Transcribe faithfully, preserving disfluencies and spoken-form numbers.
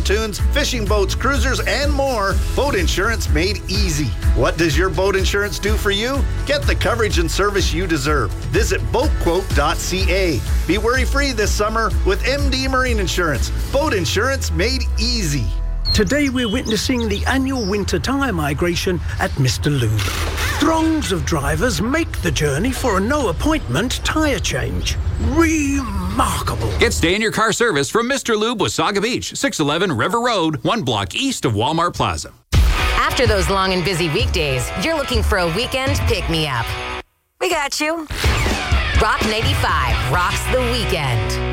pontoons, fishing boats, cruisers, and more. Boat insurance made easy. What does your boat insurance do for you? Get the coverage and service you deserve. Visit boat quote dot c a. Be worry-free this summer with M D Marine Insurance. Boat insurance made easy. Today we're witnessing the annual winter tyre migration at Mister Lube. Throngs of drivers make the journey for a no-appointment tyre change. Remarkable. Get stay-in-your-car service from Mister Lube, Wasaga Beach, six eleven River Road, one block east of Walmart Plaza. After those long and busy weekdays, you're looking for a weekend pick-me-up. We got you. Rock ninety-five rocks the weekend.